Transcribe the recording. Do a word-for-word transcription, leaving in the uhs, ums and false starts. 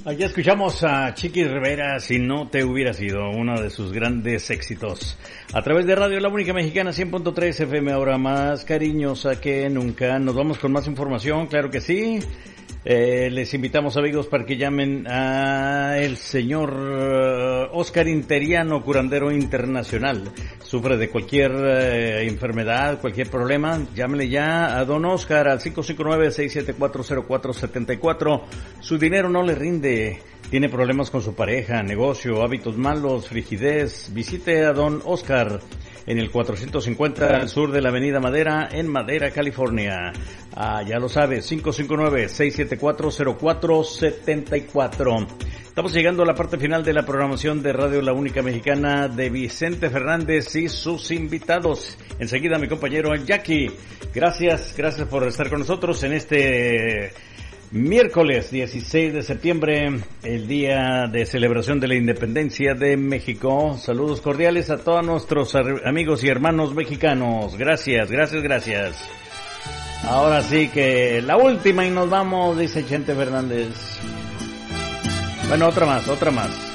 Aquí escuchamos a Chiqui Rivera, Si no te hubiera sido, uno de sus grandes éxitos. A través de Radio La Única Mexicana, cien punto tres F M, ahora más cariñosa que nunca. Nos vamos con más información, claro que sí. Eh, les invitamos, amigos, para que llamen a el señor Oscar Interiano, curandero internacional. Sufre de cualquier eh, enfermedad, cualquier problema, llámenle ya a don Oscar al cinco cinco nueve, seis siete cuatro, cero cuatro siete cuatro. Su dinero no le rinde, tiene problemas con su pareja, negocio, hábitos malos, frigidez. Visite a don Oscar en el cuatrocientos cincuenta al sur de la Avenida Madera, en Madera, California. Ah, ya lo sabes, cinco cinco nueve, seis siete cuatro, cero cuatro siete cuatro. Estamos llegando a la parte final de la programación de Radio La Única Mexicana de Vicente Fernández y sus invitados. Enseguida mi compañero Jackie. Gracias, gracias por estar con nosotros en este miércoles dieciséis de septiembre, el día de celebración de la independencia de México. Saludos cordiales a todos nuestros amigos y hermanos mexicanos. Gracias, gracias, gracias. Ahora sí que la última y nos vamos, dice Chente Fernández. Bueno, otra más, otra más.